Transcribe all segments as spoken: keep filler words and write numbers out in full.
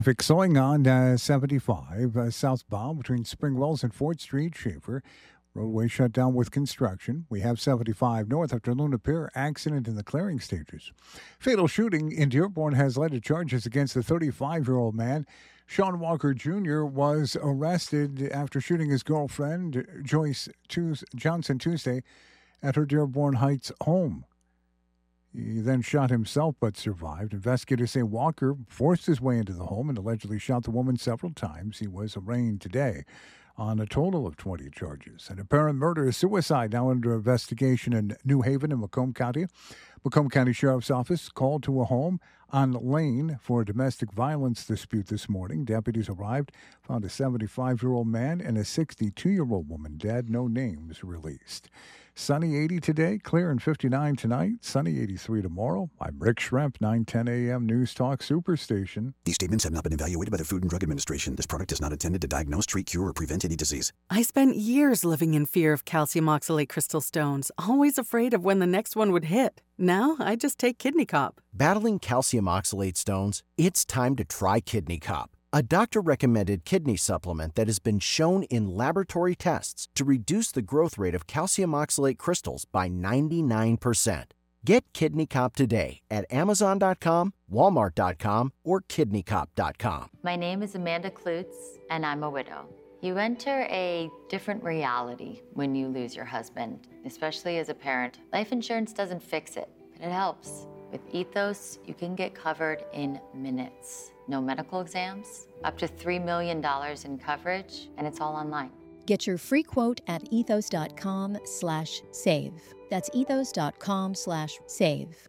Traffic slowing on uh, seventy-five uh, southbound between Spring Wells and Fort Street, Schaefer. Roadway shut down with construction. We have seventy-five north after Luna Pier accident in the clearing stages. Fatal shooting in Dearborn has led to charges against the thirty-five-year-old man. Sean Walker Junior was arrested after shooting his girlfriend, Joyce Tues- Johnson, Tuesday at her Dearborn Heights home. He then shot himself but survived. Investigators say Walker forced his way into the home and allegedly shot the woman several times. He was arraigned today on a total of twenty charges. An apparent murder-suicide now under investigation in New Haven and Macomb County. Macomb County Sheriff's Office called to a home on Lane for a domestic violence dispute this morning. Deputies arrived, found a seventy-five-year-old man and a sixty-two-year-old woman dead. No names released. Sunny eighty today, clear and fifty-nine tonight, sunny eighty-three tomorrow. I'm Rick Schremp, nine ten a.m. News Talk Superstation. These statements have not been evaluated by the Food and Drug Administration. This product is not intended to diagnose, treat, cure, or prevent any disease. I spent years living in fear of calcium oxalate crystal stones, always afraid of when the next one would hit. Now I just take Kidney Cop. Battling calcium oxalate stones? It's time to try Kidney Cop, a doctor-recommended kidney supplement that has been shown in laboratory tests to reduce the growth rate of calcium oxalate crystals by ninety-nine percent. Get Kidney Cop today at amazon dot com, walmart dot com, or kidney cop dot com. My name is Amanda Klutz, and I'm a widow. You enter a different reality when you lose your husband, especially as a parent. Life insurance doesn't fix it, but it helps. With Ethos, you can get covered in minutes. No medical exams, up to three million dollars in coverage, and it's all online. Get your free quote at ethos dot com slash save. That's ethos dot com slash save.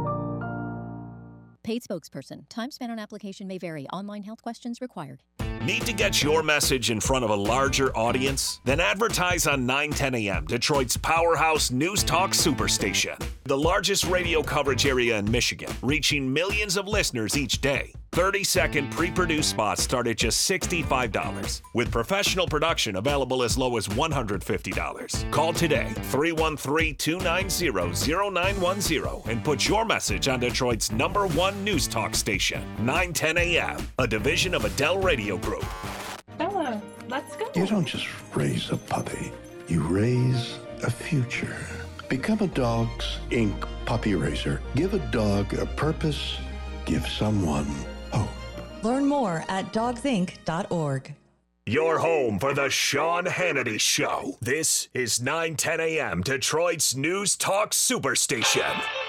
Paid spokesperson. Time spent on application may vary. Online health questions required. Need to get your message in front of a larger audience? Then advertise on nine ten a.m., Detroit's powerhouse news talk superstation. The largest radio coverage area in Michigan, reaching millions of listeners each day. thirty-second pre-produced spots start at just sixty-five dollars, with professional production available as low as one hundred fifty dollars. Call today, three one three, two nine zero, zero nine one zero, and put your message on Detroit's number one news talk station, nine ten a.m., a division of Adele Radio Group. Bella, let's go. You don't just raise a puppy, you raise a future. Become a Dogs Incorporated puppy raiser. Give a dog a purpose, give someone hope. Learn more at dogs inc dot org. Your home for the Sean Hannity Show. This is nine ten a.m. Detroit's News Talk Superstation.